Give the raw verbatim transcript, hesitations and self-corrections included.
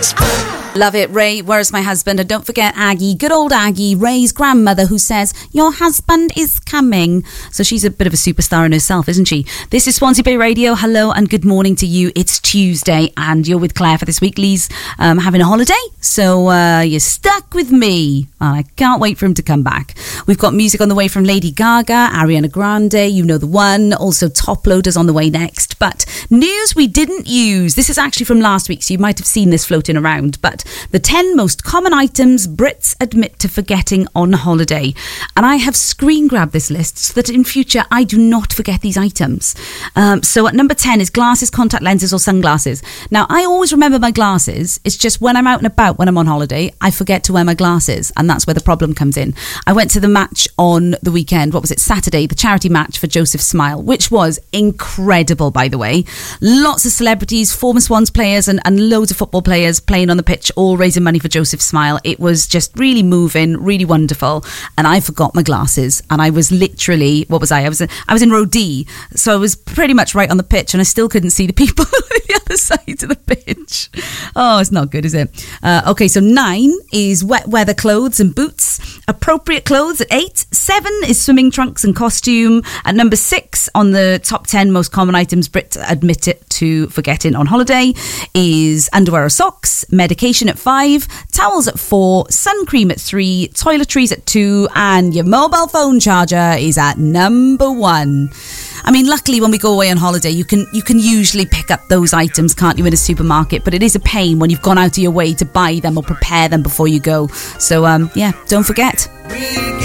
Love it, Ray. Where's my husband? And don't forget Aggie, good old Aggie, Ray's grandmother, who says, your husband is coming. So she's a bit of a superstar in herself, isn't she? This is Swansea Bay Radio. Hello and good morning to you. It's Tuesday and you're with Claire for this week. Lee's um, having a holiday, so uh, you're stuck with me. I can't wait for him to come back. We've got music on the way from Lady Gaga, Ariana Grande, you know the one. Also Top Loaders on the way next. But news we didn't use. This is actually from last week, so you might have seen this floating around. But the ten most common items Brits admit to forgetting on holiday. And I have screen grabbed this list so that in future I do not forget these items. Um, so at number ten is glasses, contact lenses or sunglasses. Now, I always remember my glasses. It's just when I'm out and about, when I'm on holiday, I forget to wear my glasses. And that's where the problem comes in. I went to the match on the weekend. What was it? Saturday, the charity match for Joseph Smile, which was incredible, by the way. Lots of celebrities, former Swans players and, and loads of football players playing on the pitch, all raising money for Joseph Smile. It was just really moving, really wonderful. And I forgot my glasses. And I was literally, what was I? I was, I was in row D. So I was pretty much right on the pitch and I still couldn't see the people on the other side of the pitch. Oh, it's not good, is it? Uh, okay, so nine is wet weather clothes and boots. Appropriate clothes at eight. Seven is swimming trunks and costume. At number six on the top ten most common items Brits admit it to forgetting on holiday is underwear or socks. Medication at five. Towels at four. Sun cream at three. Toiletries at two. And your mobile phone charger is at number one. I mean, luckily when we go away on holiday, you can you can usually pick up those items, can't you, in a supermarket? But it is a pain when you've gone out of your way to buy them or prepare them before you go. So, um, yeah, don't forget.